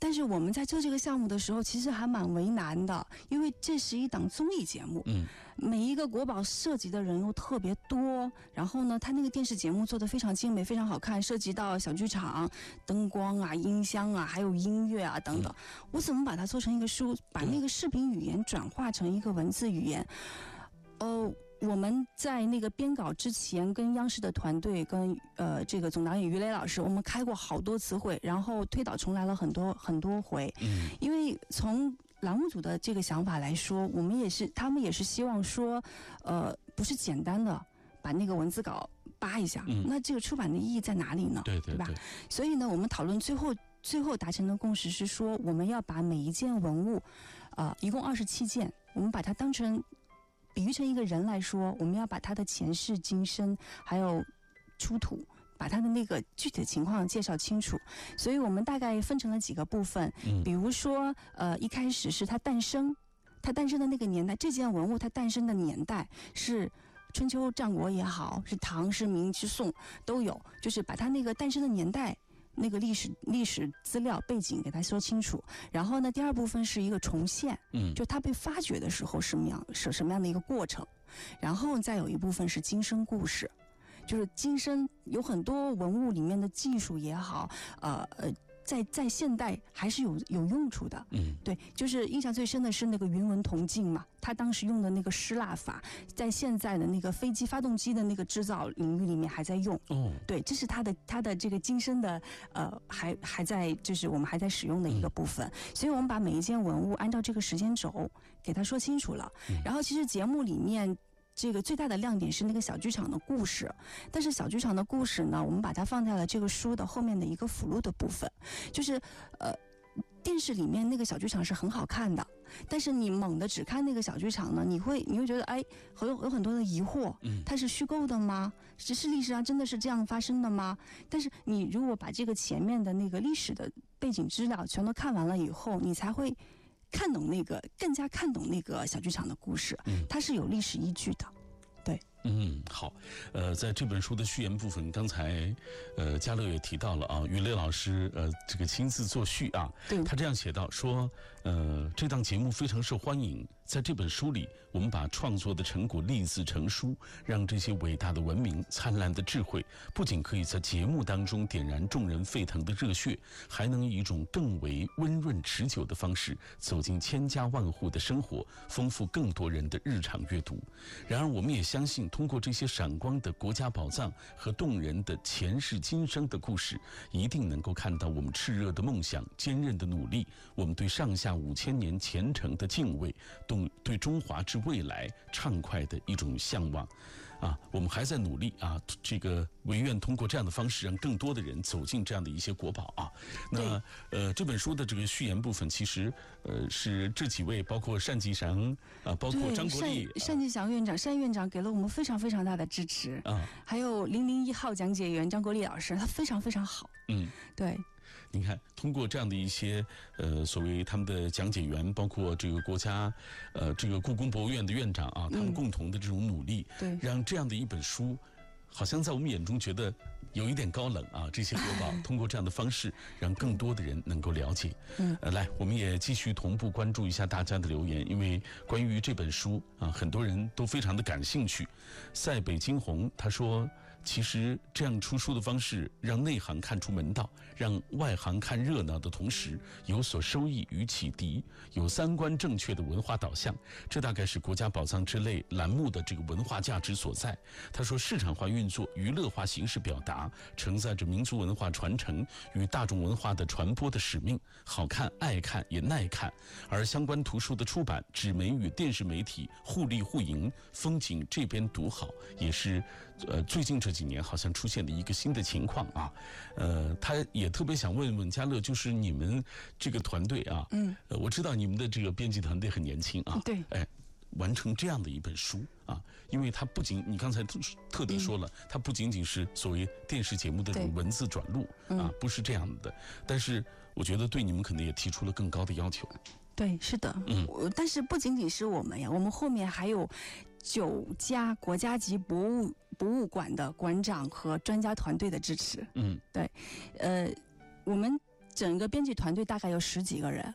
但是我们在做这个项目的时候，其实还蛮为难的，因为这是一档综艺节目，每一个国宝涉及的人又特别多，然后呢，他那个电视节目做得非常精美，非常好看，涉及到小剧场、灯光啊、音箱啊，还有音乐啊等等。我怎么把它做成一个书，把那个视频语言转化成一个文字语言？我们在那个编稿之前，跟央视的团队，跟这个总导演于磊老师，我们开过好多次会，然后推倒重来了很多回。因为从栏目组的这个想法来说，他们也是希望说，不是简单的把那个文字稿扒一下，那这个出版的意义在哪里呢？对吧？所以呢，我们讨论最后达成的共识是说，我们要把每一件文物，一共27件，我们把它当成比喻成一个人来说，我们要把他的前世今生还有出土，把他的那个具体的情况介绍清楚。所以我们大概分成了几个部分，比如说一开始是他诞生的那个年代，这件文物它诞生的年代是春秋战国也好，是唐是明是宋都有，就是把他那个诞生的年代，那个历史资料背景给他说清楚。然后呢，第二部分是一个重现，就他被发掘的时候什么样的一个过程。然后再有一部分是今生故事，就是今生有很多文物里面的技术也好，在现代还是有用处的。对，就是印象最深的是那个云纹铜镜嘛，他当时用的那个失蜡法，在现在的那个飞机发动机的那个制造领域里面还在用。对，这是他的这个今生的还在，就是我们还在使用的一个部分。所以我们把每一件文物按照这个时间轴给他说清楚了。然后其实节目里面这个最大的亮点是那个小剧场的故事，但是小剧场的故事呢，我们把它放在了这个书的后面的一个附录的部分，就是电视里面那个小剧场是很好看的，但是你猛的只看那个小剧场呢，你会觉得有很多的疑惑，它是虚构的吗？是历史上真的是这样发生的吗？但是你如果把这个前面的那个历史的背景资料全都看完了以后，你才会更加看懂那个小剧场的故事，它是有历史依据的。对， 好，在这本书的序言部分，刚才嘉乐也提到了啊，于磊老师这个亲自作序啊，他这样写道说，这档节目非常受欢迎，在这本书里，我们把创作的成果立字成书，让这些伟大的文明、灿烂的智慧，不仅可以在节目当中点燃众人沸腾的热血，还能以一种更为温润持久的方式走进千家万户的生活，丰富更多人的日常阅读。然而，我们也相信，通过这些闪光的国家宝藏和动人的前世今生的故事，一定能够看到我们炽热的梦想、坚韧的努力，我们对上下5000年前程的敬畏，对中华之未来畅快的一种向往。我们还在努力啊，这个唯愿通过这样的方式，让更多的人走进这样的一些国宝啊。那这本书的这个序言部分，其实是这几位，包括单霁翔包括张国立、 单霁翔院长、单院长给了我们非常非常大的支持还有001号讲解员张国立老师，他非常非常好。对。 你看，通过这样的一些所谓他们的讲解员，包括这个国家这个故宫博物院的院长啊，他们共同的这种努力，让这样的一本书，好像在我们眼中觉得有一点高冷啊。这些国宝通过这样的方式，让更多的人能够了解。来，我们也继续同步关注一下大家的留言，因为关于这本书啊，很多人都非常的感兴趣。塞北惊鸿他说，其实这样出书的方式，让内行看出门道，让外行看热闹的同时有所收益与启迪，有三观正确的文化导向，这大概是国家宝藏之类栏目的这个文化价值所在。他说，市场化运作、娱乐化形式表达，承载着民族文化传承与大众文化的传播的使命，好看、爱看也耐看。而相关图书的出版，纸媒与电视媒体互利互赢，风景这边独好，也是最近这几年好像出现的一个新的情况啊。他也特别想问问嘉乐，就是你们这个团队啊，我知道你们的这个编辑团队很年轻啊， 对， 完成这样的一本书啊，因为它不仅你刚才特地说了，它不仅仅是所谓电视节目的这种文字转录啊，不是这样的。但是我觉得对你们可能也提出了更高的要求。 对，是的，但是不仅仅是我们呀，我们后面还有9家国家级博物馆的馆长和专家团队的支持。对，我们整个编辑团队大概有10几个人。